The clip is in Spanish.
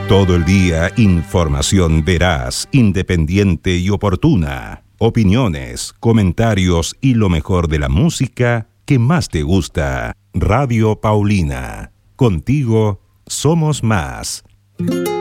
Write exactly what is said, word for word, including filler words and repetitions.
Todo el día, información veraz, independiente y oportuna. Opiniones, comentarios y lo mejor de la música que más te gusta. Radio Paulina. Contigo somos más.